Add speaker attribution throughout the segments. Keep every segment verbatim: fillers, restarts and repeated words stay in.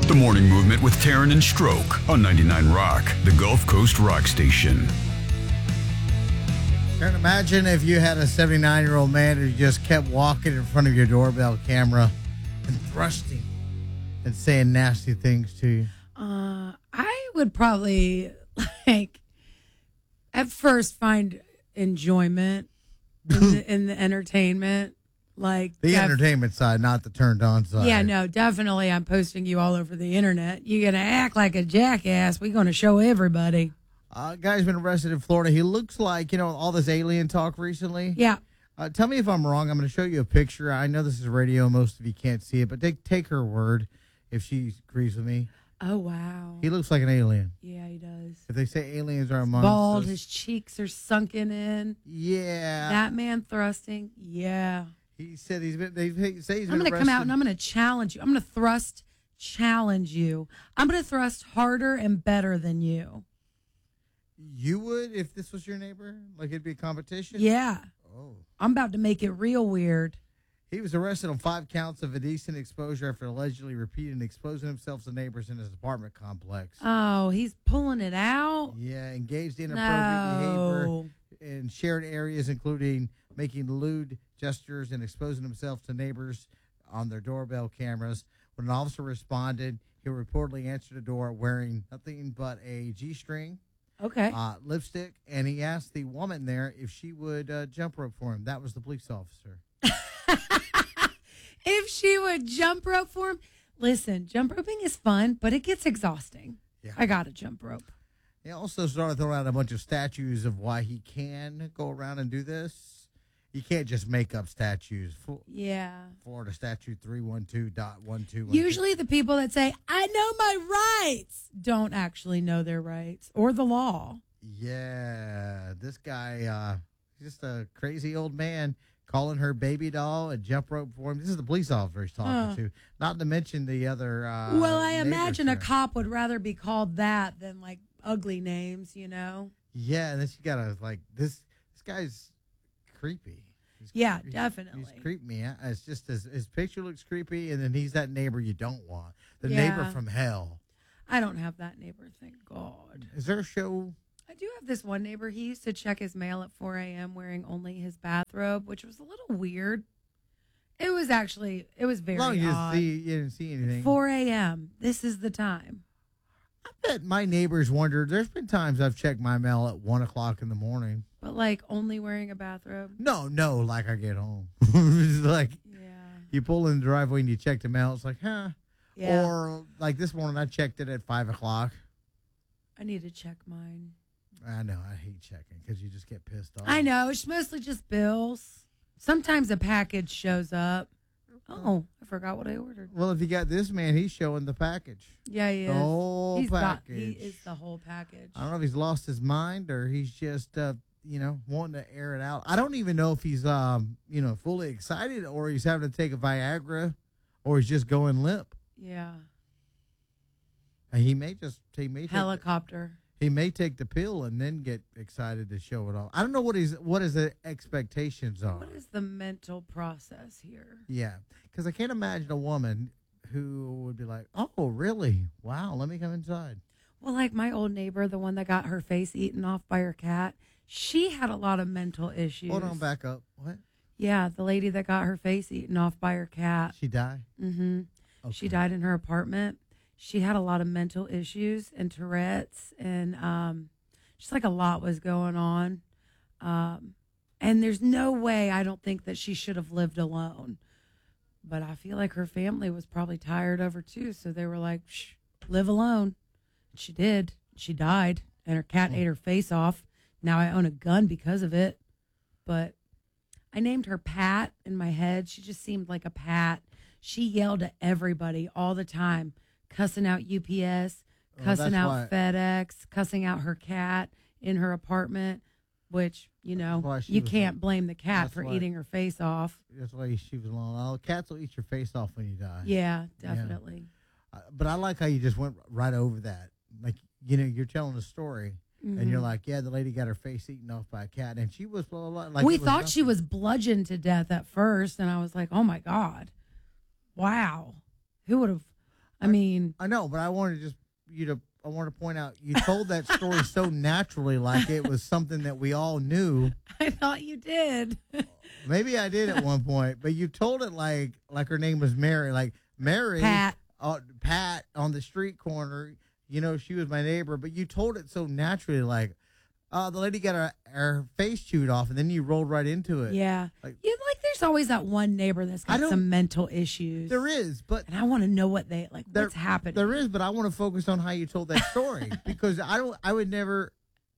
Speaker 1: The Morning Movement with Taryn and Stroke on ninety-nine Rock, the Gulf Coast rock station.
Speaker 2: Taryn, imagine if you had a seventy-nine-year-old man who just kept walking in front of your doorbell camera and thrusting and saying nasty things to you.
Speaker 3: Uh, I would probably, like, at first find enjoyment in the, in the entertainment. Like
Speaker 2: The
Speaker 3: def-
Speaker 2: entertainment side, not the turned-on side.
Speaker 3: Yeah, no, definitely. I'm posting you all over the internet. You're going to act like a jackass. We're going to show everybody.
Speaker 2: Uh, guy's been arrested in Florida. He looks like, you know, all this alien talk recently.
Speaker 3: Yeah.
Speaker 2: Uh, tell me if I'm wrong. I'm going to show you a picture. I know this is radio. Most of you can't see it, but take, take her word if she agrees with me.
Speaker 3: Oh, wow.
Speaker 2: He looks like an alien.
Speaker 3: Yeah, he does.
Speaker 2: If they say aliens are among
Speaker 3: Bald,
Speaker 2: us.
Speaker 3: his cheeks are sunken in.
Speaker 2: Yeah.
Speaker 3: That man thrusting. Yeah.
Speaker 2: He said he's been, they say he's been
Speaker 3: I'm going to come out and
Speaker 2: arrested.
Speaker 3: I'm going to challenge you. I'm going to thrust challenge you. I'm going to thrust harder and better than you.
Speaker 2: You would if this was your neighbor? Like it'd be a competition?
Speaker 3: Yeah.
Speaker 2: Oh.
Speaker 3: I'm about to make it real weird.
Speaker 2: He was arrested on five counts of indecent exposure after allegedly repeating exposing himself to neighbors in his apartment complex.
Speaker 3: Oh, he's pulling it out?
Speaker 2: Yeah, engaged in inappropriate behavior
Speaker 3: No.
Speaker 2: in shared areas, including making lewd gestures and exposing himself to neighbors on their doorbell cameras. When an officer responded, he reportedly answered the door wearing nothing but a G-string,
Speaker 3: Okay.
Speaker 2: uh, lipstick, and he asked the woman there if she would uh, jump rope for him. That was the police officer.
Speaker 3: If she would jump rope for him. Listen, jump roping is fun, but it gets exhausting.
Speaker 2: Yeah.
Speaker 3: I got to jump rope.
Speaker 2: He also started throwing out a bunch of statues of why he can go around and do this. You can't just make up statues. Fl-
Speaker 3: Yeah.
Speaker 2: Florida statute three one two dot one two.
Speaker 3: Usually the people that say, I know my rights, don't actually know their rights or the law.
Speaker 2: Yeah, this guy, uh, he's just a crazy old man calling her baby doll and jump rope for him. This is the police officer he's talking
Speaker 3: Huh.
Speaker 2: to, not to mention the other. Uh,
Speaker 3: Well, I
Speaker 2: neighbors
Speaker 3: imagine a
Speaker 2: there.
Speaker 3: cop would rather be called that than like ugly names, you know?
Speaker 2: Yeah, and then you gotta like this. This guy's creepy. He's,
Speaker 3: Yeah,
Speaker 2: he's-
Speaker 3: definitely.
Speaker 2: He's creeped me out. It's just his, his picture looks creepy, and then he's that neighbor you don't want. The
Speaker 3: Yeah.
Speaker 2: neighbor from hell.
Speaker 3: I don't have that neighbor, thank God.
Speaker 2: Is there a show?
Speaker 3: I do have this one neighbor. He used to check his mail at four a.m. wearing only his bathrobe, which was a little weird. It was actually, it was very
Speaker 2: As long as you didn't
Speaker 3: odd.
Speaker 2: see, you didn't see anything.
Speaker 3: four a.m. This is the time.
Speaker 2: I bet my neighbors wondered. There's been times I've checked my mail at one o'clock in the morning.
Speaker 3: But like only wearing a bathrobe.
Speaker 2: No, no, like I get home. It's like
Speaker 3: Yeah.
Speaker 2: you pull in the driveway and you check the mail. It's like, huh?
Speaker 3: Yeah.
Speaker 2: Or like this morning, I checked it at five o'clock.
Speaker 3: I need to check mine.
Speaker 2: I know I hate checking because you just get pissed off.
Speaker 3: I know. It's mostly just bills. Sometimes a package shows up. Oh, I forgot what I ordered.
Speaker 2: Well, if you got this man, he's showing the package.
Speaker 3: Yeah, he is.
Speaker 2: The whole
Speaker 3: He's got, he
Speaker 2: package.
Speaker 3: is the whole package.
Speaker 2: I don't know if he's lost his mind or he's just, uh, you know, wanting to air it out. I don't even know if he's, um, you know, fully excited or he's having to take a Viagra or he's just going limp.
Speaker 3: Yeah.
Speaker 2: And he may just, he may take,
Speaker 3: Helicopter.
Speaker 2: he may take the pill and then get excited to show it off. I don't know what his, what his expectations are.
Speaker 3: What is the mental process here?
Speaker 2: Yeah, because I can't imagine a woman who would be like, "Oh, really? Wow, let me come inside."
Speaker 3: Well, like my old neighbor, the one that got her face eaten off by her cat, she had a lot of mental issues.
Speaker 2: Hold on, back up. What?
Speaker 3: Yeah, the lady that got her face eaten off by her cat.
Speaker 2: She died?
Speaker 3: Mm-hmm.
Speaker 2: Okay.
Speaker 3: She died in her apartment. She had a lot of mental issues and Tourette's, and um, just like a lot was going on. Um, and there's no way I don't think that she should have lived alone. But I feel like her family was probably tired of her too, so they were like, Shh, live alone. She did. She died, and her cat ate her face off. Now I own a gun because of it. But I named her Pat in my head. She just seemed like a Pat. She yelled at everybody all the time, cussing out U P S,
Speaker 2: Oh,
Speaker 3: cussing
Speaker 2: that's
Speaker 3: out
Speaker 2: why-
Speaker 3: FedEx, cussing out her cat in her apartment, which, you
Speaker 2: That's why
Speaker 3: know,
Speaker 2: she
Speaker 3: you
Speaker 2: was-
Speaker 3: can't blame the cat
Speaker 2: that's
Speaker 3: for
Speaker 2: why-
Speaker 3: eating her face off.
Speaker 2: That's why she was alone. Oh, cats will eat your face off when you die.
Speaker 3: Yeah, definitely.
Speaker 2: Uh, but I like how you just went right over that. Like, you know, you're telling a story, and you're
Speaker 3: Mhm.
Speaker 2: like, yeah, the lady got her face eaten off by a cat, and she was blah, blah, blah, like
Speaker 3: we
Speaker 2: it was
Speaker 3: thought she
Speaker 2: nothing.
Speaker 3: was bludgeoned to death at first, and I was like, oh my God. Wow. Who would have? I mean,
Speaker 2: I know, but I wanted to just you to. I want to point out you told that story so naturally, like it was something that we all knew.
Speaker 3: I thought you did.
Speaker 2: Maybe I did at one point, but you told it like like her name was Mary, like Mary
Speaker 3: Pat.
Speaker 2: uh, Pat on the street corner. You know, she was my neighbor, but you told it so naturally, like, uh, the lady got her, her face chewed off, and then you rolled right into it.
Speaker 3: Yeah.
Speaker 2: Like,
Speaker 3: Yeah, like there's always that one neighbor that's
Speaker 2: I
Speaker 3: got
Speaker 2: don't-
Speaker 3: some mental issues.
Speaker 2: there is, but
Speaker 3: And I want to know what they, like,
Speaker 2: there,
Speaker 3: what's happening.
Speaker 2: there is, but I want to focus on how you told that story because I don't, I would never,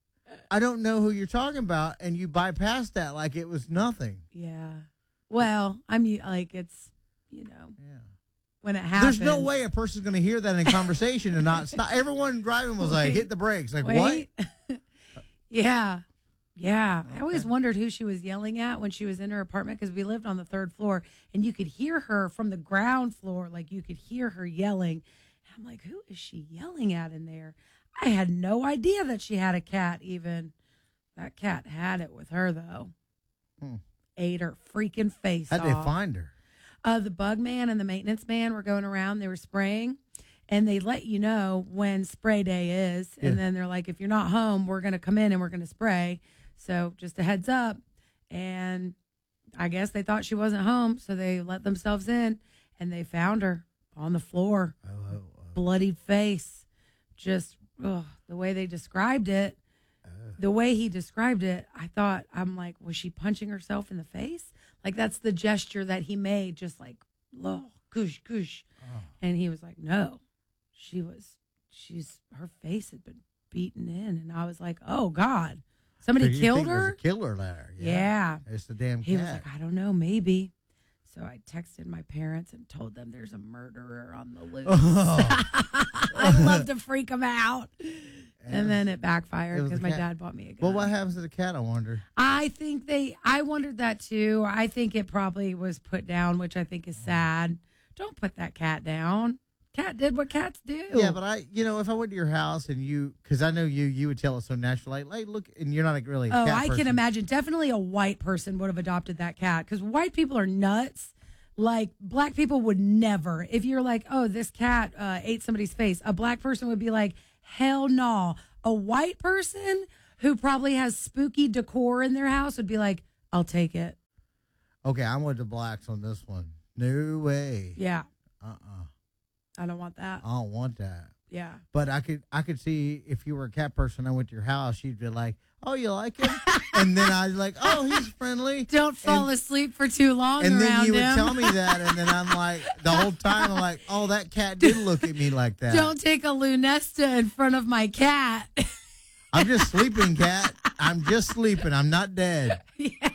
Speaker 2: I don't know who you're talking about, and you bypassed that like it was nothing.
Speaker 3: Yeah. Well, I'm u- like, it's, you know,
Speaker 2: Yeah.
Speaker 3: when it happens.
Speaker 2: There's no way a person's going to hear that in conversation and not stop. Everyone driving was like,
Speaker 3: Wait.
Speaker 2: hit the brakes. Like,
Speaker 3: Wait.
Speaker 2: what?
Speaker 3: Yeah. Yeah. I always
Speaker 2: Okay.
Speaker 3: wondered who she was yelling at when she was in her apartment because we lived on the third floor and you could hear her from the ground floor. Like you could hear her yelling. I'm like, who is she yelling at in there? I had no idea that she had a cat even. That cat had it with her, though.
Speaker 2: Hmm.
Speaker 3: Ate her freaking face
Speaker 2: How'd
Speaker 3: off.
Speaker 2: they find her?
Speaker 3: Uh, the bug man and the maintenance man were going around. They were spraying, and they let you know when spray day is. And
Speaker 2: Yeah.
Speaker 3: then they're like, if you're not home, we're going to come in and we're going to spray. So just a heads up. And I guess they thought she wasn't home, so they let themselves in, and they found her on the floor,
Speaker 2: Oh, oh, oh.
Speaker 3: bloodied face. Just ugh, the way they described it. The way he described it, I thought, I'm like, was she punching herself in the face? Like, that's the gesture that he made, just like, oh, goosh, goosh.
Speaker 2: Oh.
Speaker 3: And he was like, no, she was, she's, her face had been beaten in. And I was like, oh, God, somebody
Speaker 2: So you
Speaker 3: killed
Speaker 2: think there's
Speaker 3: her?
Speaker 2: a killer there.
Speaker 3: Yeah.
Speaker 2: It's the damn
Speaker 3: He was
Speaker 2: cat.
Speaker 3: like, I don't know, maybe. So I texted my parents and told them there's a murderer on the loose.
Speaker 2: Oh.
Speaker 3: I'd love to freak them out.
Speaker 2: And
Speaker 3: And then it backfired
Speaker 2: it was
Speaker 3: because
Speaker 2: the
Speaker 3: my
Speaker 2: cat.
Speaker 3: dad bought me a gun.
Speaker 2: Well, what happens to the cat, I wonder?
Speaker 3: I think they, I wondered that too. I think it probably was put down, which I think is sad. Don't put that cat down. Cat did what cats do.
Speaker 2: Yeah, but I, you know, if I went to your house and you, because I know you, you would tell us so naturally, like, like, look, and you're not like really a
Speaker 3: Oh,
Speaker 2: cat
Speaker 3: I
Speaker 2: person.
Speaker 3: can imagine. Definitely a white person would have adopted that cat because white people are nuts. Like, black people would never. If you're like, oh, this cat uh, ate somebody's face, a black person would be like, hell no. A white person who probably has spooky decor in their house would be like, I'll take it.
Speaker 2: Okay, I'm with the blacks on this one. No way.
Speaker 3: Yeah,
Speaker 2: Uh-uh.
Speaker 3: I don't want that.
Speaker 2: I don't want that.
Speaker 3: Yeah.
Speaker 2: But I could, I could see if you were a cat person, I went to your house, you'd be like, "Oh, you like him?" And then I'd like, "Oh, he's friendly."
Speaker 3: Don't fall
Speaker 2: And-
Speaker 3: asleep for too long
Speaker 2: And
Speaker 3: around
Speaker 2: then you would
Speaker 3: him.
Speaker 2: tell me that, and then I'm like, the whole time I'm like, "Oh, that cat did look at me like that."
Speaker 3: Don't take a Lunesta in front of my cat.
Speaker 2: I'm just sleeping, cat. I'm just sleeping. I'm not dead.
Speaker 3: Yeah.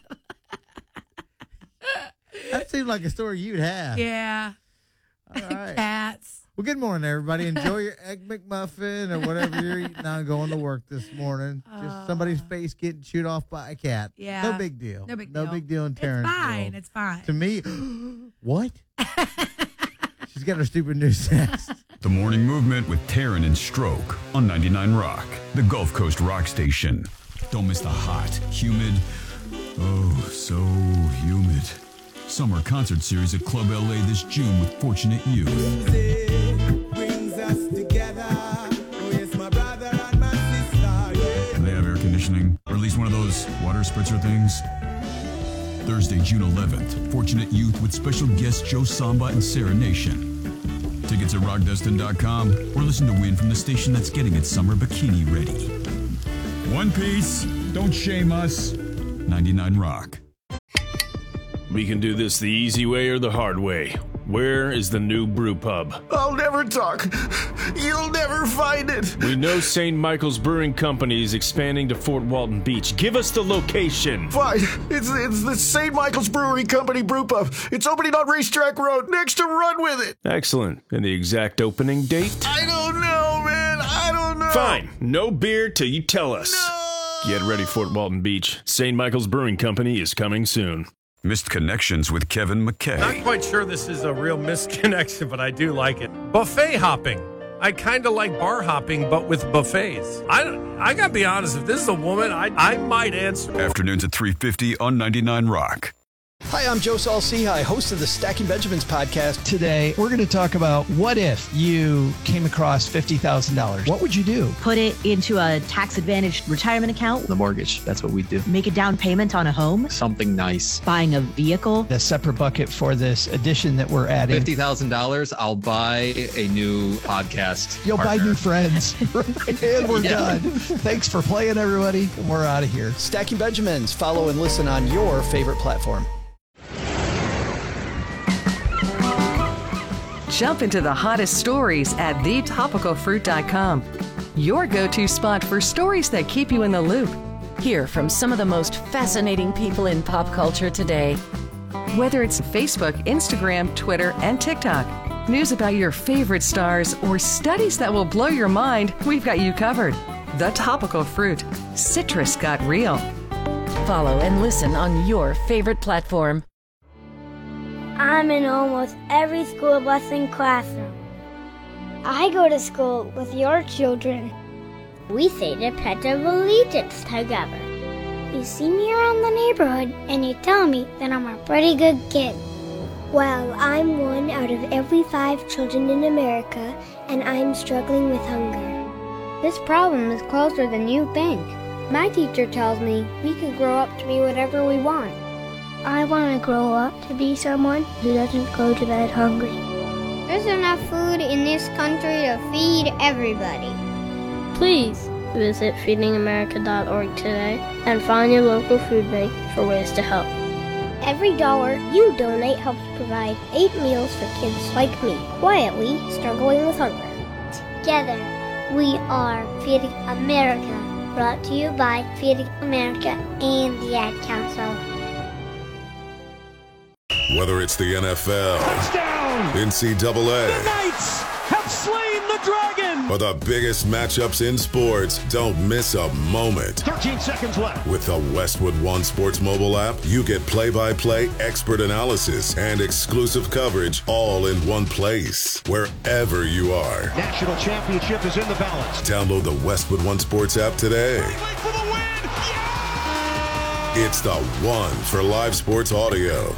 Speaker 2: That seems like a story you'd have.
Speaker 3: Yeah.
Speaker 2: All right.
Speaker 3: Cats.
Speaker 2: Well, good morning, everybody. Enjoy your egg McMuffin or whatever you're eating on going to work this morning. Just somebody's face getting chewed off by a cat.
Speaker 3: Yeah.
Speaker 2: No big deal.
Speaker 3: No big
Speaker 2: No
Speaker 3: deal.
Speaker 2: big deal in Taryn's
Speaker 3: It's fine.
Speaker 2: world.
Speaker 3: It's fine.
Speaker 2: To me, what? She's got her stupid news text.
Speaker 1: The Morning Movement with Taryn and Stroke on ninety-nine Rock, the Gulf Coast rock station. Don't miss the hot, humid, oh, so humid summer concert series at Club L A this June with Fortunate Youth.
Speaker 4: Brings us together. With my brother and my sister. Yeah.
Speaker 1: And they have air conditioning, or at least one of those water spritzer things. Thursday, June eleventh, Fortunate Youth with special guests Joe Samba and Sarah Nation. Tickets at rock destin dot com or listen to Win from the station that's getting its summer bikini ready. One Piece, don't shame us. ninety-nine Rock.
Speaker 5: We can do this the easy way or the hard way. Where is the new brew pub?
Speaker 6: I'll never talk. You'll never find it.
Speaker 5: We know Saint Michael's Brewing Company is expanding to Fort Walton Beach. Give us the location.
Speaker 6: Fine. It's it's the Saint Michael's Brewery Company brew pub. It's opening on Racetrack Road next to Run With It.
Speaker 5: Excellent. And the exact opening date?
Speaker 6: I don't know, man. I don't know.
Speaker 5: Fine. No beer till you tell us.
Speaker 6: No.
Speaker 5: Get ready, Fort Walton Beach. Saint Michael's Brewing Company is coming soon.
Speaker 1: Missed Connections with Kevin McKay.
Speaker 7: Not quite sure this is a real misconnection, but I do like it. Buffet hopping. I kind of like bar hopping, but with buffets. I, I got to be honest, if this is a woman, I, I might answer.
Speaker 1: Afternoons at three fifty on ninety-nine Rock.
Speaker 8: Hi, I'm Joe Saul-Sehy, host of the Stacking Benjamins podcast.
Speaker 9: Today, we're going to talk about what if you came across fifty thousand dollars. What would you do?
Speaker 10: Put it into a tax-advantaged retirement account.
Speaker 11: The mortgage, that's what we do.
Speaker 10: Make a down payment on a home.
Speaker 11: Something nice.
Speaker 10: Buying a vehicle.
Speaker 9: A separate bucket for this addition that we're adding.
Speaker 11: fifty thousand dollars, I'll buy a new podcast
Speaker 9: You'll
Speaker 11: partner.
Speaker 9: buy new friends. And we're yeah. done. Thanks for playing, everybody. We're out of here.
Speaker 8: Stacking Benjamins. Follow and listen on your favorite platform.
Speaker 12: Jump into the hottest stories at the topical fruit dot com. Your go-to spot for stories that keep you in the loop.
Speaker 13: Hear from some of the most fascinating people in pop culture today.
Speaker 12: Whether it's Facebook, Instagram, Twitter, and TikTok, news about your favorite stars, or studies that will blow your mind, we've got you covered. The Topical Fruit. Citrus got real.
Speaker 13: Follow and listen on your favorite platform.
Speaker 14: I'm in almost every school bus and classroom. I go to school with your children. We say the Pledge of Allegiance together. You see me around the neighborhood and you tell me that I'm a pretty good kid. Well, I'm one out of every five children in America, and I'm struggling with hunger. This problem is closer than you think. My teacher tells me we can grow up to be whatever we want. I want to grow up to be someone who doesn't go to bed hungry. There's enough food in this country to feed everybody. Please visit feeding america dot org today and find your local food bank for ways to help. Every dollar you donate helps provide eight meals for kids like me, quietly struggling with hunger. Together, we are Feeding America, brought to you by Feeding America and the Ad Council.
Speaker 15: Whether it's the N F L, touchdown, N C double A,
Speaker 16: the Knights have slain the dragon,
Speaker 15: or the biggest matchups in sports, don't miss a moment.
Speaker 16: thirteen seconds left.
Speaker 15: With the Westwood One Sports mobile app, you get play-by-play, expert analysis, and exclusive coverage all in one place, wherever you are.
Speaker 16: National championship is in the balance.
Speaker 15: Download the Westwood One Sports app today.
Speaker 16: For the win. Yeah!
Speaker 15: It's the one for live sports audio.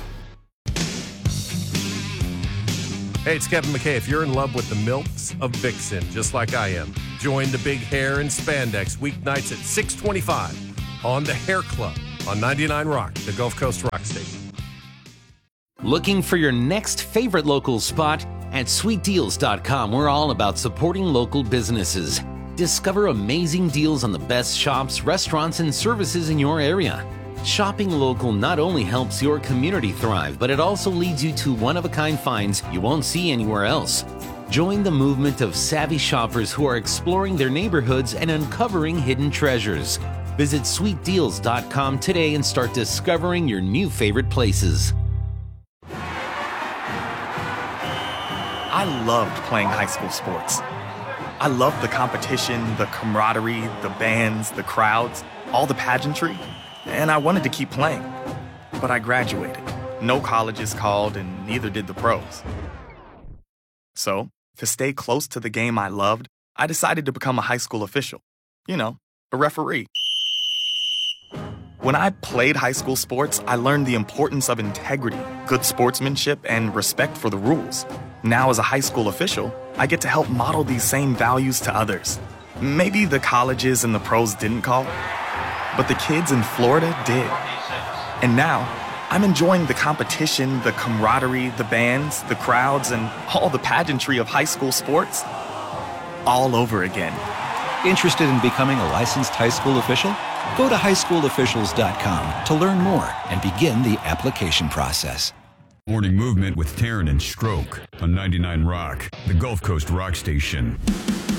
Speaker 7: Hey, it's Kevin McKay. If you're in love with the milks of Vixen, just like I am, join the big hair and spandex weeknights at six twenty-five on the Hair Club on ninety-nine Rock, the Gulf Coast rock station.
Speaker 17: Looking for your next favorite local spot? At sweet deals dot com, we're all about supporting local businesses. Discover amazing deals on the best shops, restaurants, and services in your area. Shopping local not only helps your community thrive, but it also leads you to one-of-a-kind finds you won't see anywhere else. Join the movement of savvy shoppers who are exploring their neighborhoods and uncovering hidden treasures. Visit sweet deals dot com today and start discovering your new favorite places.
Speaker 18: I loved playing high school sports. I loved the competition, the camaraderie, the bands, the crowds, all the pageantry. And I wanted to keep playing, but I graduated. No colleges called, and neither did the pros. So, to stay close to the game I loved, I decided to become a high school official. You know, a referee. When I played high school sports, I learned the importance of integrity, good sportsmanship, and respect for the rules. Now, as a high school official, I get to help model these same values to others. Maybe the colleges and the pros didn't call, but the kids in Florida did. And now, I'm enjoying the competition, the camaraderie, the bands, the crowds, and all the pageantry of high school sports all over again.
Speaker 19: Interested in becoming a licensed high school official? Go to high school officials dot com to learn more and begin the application process.
Speaker 1: Morning Movement with Taryn and Stroke on ninety-nine Rock, the Gulf Coast rock station.